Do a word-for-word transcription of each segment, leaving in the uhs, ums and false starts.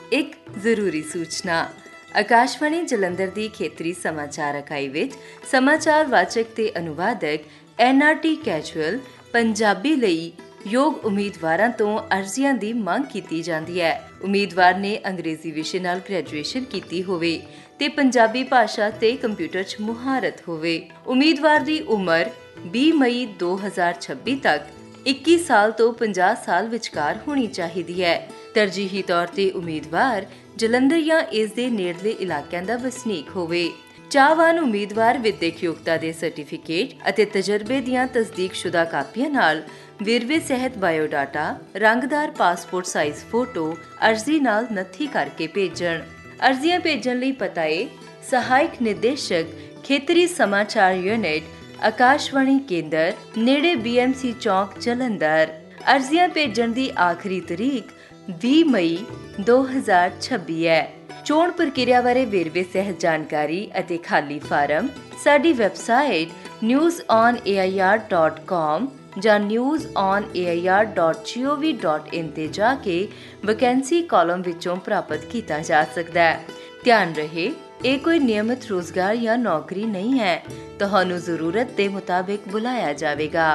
ਇੱਕ ਜ਼ਰੂਰੀ ਸੂਚਨਾ। ਆਕਾਸ਼ਵਾਣੀ ਜਲੰਧਰ ਦੀ ਖੇਤਰੀ ਸਮਾਚਾਰ ਇਕਾਈ ਵਿੱਚ ਸਮਾਚਾਰ ਵਾਚਕ ਤੇ ਅਨੁਵਾਦਕ N R T casual Punjabi ਲਈ ਯੋਗ ਉਮੀਦਵਾਰਾਂ ਤੋਂ ਅਰਜ਼ੀਆਂ ਦੀ ਮੰਗ ਕੀਤੀ ਜਾਂਦੀ ਹੈ। ਉਮੀਦਵਾਰ ਨੇ ਅੰਗਰੇਜ਼ੀ ਵਿਸ਼ੇ ਨਾਲ ਗ੍ਰੈਜੂਏਸ਼ਨ ਕੀਤੀ ਹੋਵੇ ਤੇ ਪੰਜਾਬੀ ਭਾਸ਼ਾ ਤੇ ਕੰਪਿਊਟਰ 'ਚ ਮੁਹਾਰਤ ਹੋਵੇ। ਉਮੀਦਵਾਰ ਦੀ ਉਮਰ ਵੀਹ ਮਈ ਦੋ ਹਜ਼ਾਰ ਛੱਬੀ ਤੱਕ ਇੱਕੀ ਸਾਲ ਤੋਂ ਪੰਜਾਹ ਸਾਲ ਵਿਚਕਾਰ ਹੋਣੀ ਚਾਹੀਦੀ ਹੈ। ਤਰਜੀਹੀ ਤੌਰ ਤੇ ਉਮੀਦਵਾਰ ਜਲੰਧਰ ਜਾਂ ਇਸ ਦੇ ਨੇੜਲੇ ਇਲਾਕਿਆਂ ਦਾ ਵਸਨੀਕ ਹੋਵੇ। ਚਾਹਵਾਨ ਉਮੀਦਵਾਰ ਵਿਦਿਅਕ ਯੋਗਤਾ ਦੇ ਸਰਟੀਫਿਕੇਟ ਅਤੇ ਤਜਰਬੇ ਦੀਆਂ ਤਸਦੀਕਸ਼ੁਦਾ ਕਾਪੀਆਂ ਨਾਲ ਵੇਰਵੇ ਸਹਿਤ ਬਾਇਓਡਾਟਾ, ਰੰਗਦਾਰ ਪਾਸਪੋਰਟ ਸਾਈਜ਼ ਫੋਟੋ ਅਰਜ਼ੀ ਨਾਲ ਨੱਥੀ ਕਰਕੇ ਭੇਜਣ। ਅਰਜ਼ੀਆਂ ਭੇਜਣ ਲਈ ਪਤਾ ਹੈ ਸਹਾਇਕ ਨਿਰਦੇਸ਼ਕ, ਖੇਤਰੀ ਸਮਾਚਾਰ ਯੂਨਿਟ, ਆਕਾਸ਼ਵਾਣੀ ਕੇਂਦਰ, ਨੇੜੇ ਬੀ ਐਮ ਸੀ ਚੌਕ, ਜਲੰਧਰ। ਅਰਜ਼ੀਆਂ ਭੇਜਣ ਦੀ ਆਖਰੀ ਤਰੀਕ ਵੀਹ ਮਈ ਦੋ ਹਜ਼ਾਰ ਛੱਬੀ ਹੈ। ਚੋਣ ਪ੍ਰਕਿਰਿਆ ਬਾਰੇ ਵੇਰਵੇ ਸਹਿਤ ਜਾਣਕਾਰੀ ਅਤੇ ਖਾਲੀ ਫਾਰਮ ਸਾਡੀ website news on A I R dot com ਜਾਂ news on A I R dot ਜੀ ਓ ਵੀ ਡਾਟ ਇਨ ਤੇ ਜਾ ਕੇ ਵੈਕੈਂਸੀ ਕਾਲਮ ਵਿੱਚੋਂ ਪ੍ਰਾਪਤ ਕੀਤਾ ਜਾ ਸਕਦਾ ਹੈ। ਧਿਆਨ ਰਹੇ, ਇਹ ਕੋਈ ਨਿਯਮਿਤ ਰੋਜ਼ਗਾਰ ਜਾਂ ਨੌਕਰੀ ਨਹੀਂ ਹੈ। ਤੁਹਾਨੂੰ ਜ਼ਰੂਰਤ ਦੇ ਮੁਤਾਬਿਕ ਬੁਲਾਇਆ ਜਾਵੇਗਾ।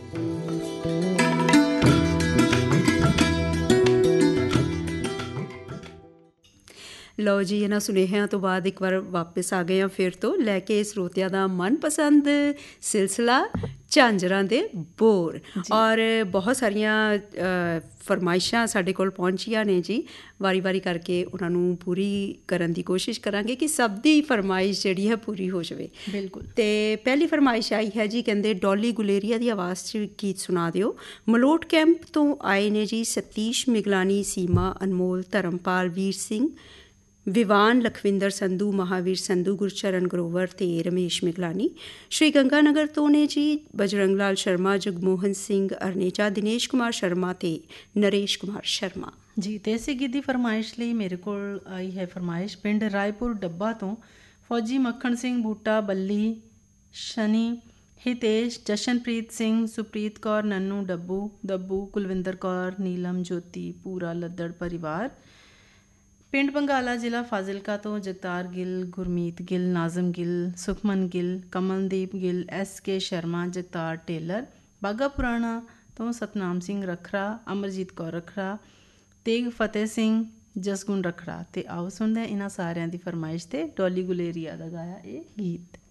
ਲਓ ਜੀ, ਇਹਨਾਂ ਸੁਨੇਹਿਆਂ ਤੋਂ ਬਾਅਦ ਇੱਕ ਵਾਰ ਵਾਪਸ ਆ ਗਏ ਹਾਂ ਫਿਰ ਤੋਂ ਲੈ ਕੇ ਸਰੋਤਿਆਂ ਦਾ ਮਨਪਸੰਦ ਸਿਲਸਿਲਾ ਝਾਂਜਰਾਂ ਦੇ ਬੋਰ। ਔਰ ਬਹੁਤ ਸਾਰੀਆਂ ਫਰਮਾਇਸ਼ਾਂ ਸਾਡੇ ਕੋਲ ਪਹੁੰਚੀਆਂ ਨੇ ਜੀ। ਵਾਰੀ ਵਾਰੀ ਕਰਕੇ ਉਹਨਾਂ ਨੂੰ ਪੂਰੀ ਕਰਨ ਦੀ ਕੋਸ਼ਿਸ਼ ਕਰਾਂਗੇ ਕਿ ਸਭ ਦੀ ਫਰਮਾਇਸ਼ ਜਿਹੜੀ ਹੈ ਪੂਰੀ ਹੋ ਜਾਵੇ। ਬਿਲਕੁਲ। ਅਤੇ ਪਹਿਲੀ ਫਰਮਾਇਸ਼ ਆਈ ਹੈ ਜੀ, ਕਹਿੰਦੇ ਡੋਲੀ ਗੁਲੇਰੀਆ ਦੀ ਆਵਾਜ਼ 'ਚ ਗੀਤ ਸੁਣਾ ਦਿਓ। ਮਲੋਟ ਕੈਂਪ ਤੋਂ ਆਏ ਨੇ ਜੀ ਸਤੀਸ਼ ਮਿਗਲਾਨੀ, ਸੀਮਾ ਅਨਮੋਲ, ਧਰਮਪਾਲ, ਵੀਰ ਸਿੰਘ, ਵਿਵਾਨ, ਲਖਵਿੰਦਰ ਸੰਧੂ, ਮਹਾਵੀਰ ਸੰਧੂ, ਗੁਰਚਰਨ ਗਰੋਵਰ ਅਤੇ ਰਮੇਸ਼ ਮਿਗਲਾਨੀ। ਸ਼੍ਰੀ ਗੰਗਾ ਨਗਰ ਤੋਂ ਨੇ ਜੀ ਬਜਰੰਗ ਲਾਲ ਸ਼ਰਮਾ, ਜਗਮੋਹਨ ਸਿੰਘ ਅਰਨੇਜਾ, ਦਿਨੇਸ਼ ਕੁਮਾਰ ਸ਼ਰਮਾ ਅਤੇ ਨਰੇਸ਼ ਕੁਮਾਰ ਸ਼ਰਮਾ ਜੀ। ਅਤੇ ਇਸੇ ਗੀਤ ਦੀ ਫਰਮਾਇਸ਼ ਲਈ ਮੇਰੇ ਕੋਲ ਆਈ ਹੈ ਫਰਮਾਇਸ਼ ਪਿੰਡ ਰਾਏਪੁਰ ਡੱਬਾ ਤੋਂ ਫੌਜੀ ਮੱਖਣ ਸਿੰਘ ਬੂਟਾ, ਬੱਲੀ, ਸ਼ਨੀ, ਹਿਤੇਸ਼, ਜਸ਼ਨਪ੍ਰੀਤ ਸਿੰਘ, ਸੁਪ੍ਰੀਤ ਕੌਰ, ਨੰਨੂ, ਡੱਬੂ ਦੱਬੂ, ਕੁਲਵਿੰਦਰ ਕੌਰ, ਨੀਲਮ, ਜੋਤੀ, ਪੂਰਾ ਲੱਦੜ ਪਰਿਵਾਰ। ਪਿੰਡ ਬੰਗਾਲਾ, ਜ਼ਿਲ੍ਹਾ ਫਾਜ਼ਿਲਕਾ ਤੋਂ Jagtar Gill, Gurmeet Gill, ਨਾਜ਼ਮ Gill, Sukhman Gill, Kamaldeep Gill, S K Sharma, Jagtar tailor. Bagha ਪੁਰਾਣਾ ਤੋਂ ਸਤਨਾਮ ਸਿੰਘ ਰੱਖੜਾ, ਅਮਰਜੀਤ ਕੌਰ ਰੱਖੜਾ, ਤੇਗ ਫਤਿਹ ਸਿੰਘ, ਜਸਗੁਣ ਰੱਖੜਾ। ਅਤੇ ਆਓ ਸੁਣਦੇ ਹਾਂ ਇਹਨਾਂ ਸਾਰਿਆਂ ਦੀ ਫਰਮਾਇਸ਼ 'ਤੇ ਡੋਲੀ ਗੁਲੇਰੀਆ ਦਾ ਗਾਇਆ ਇਹ ਗੀਤ।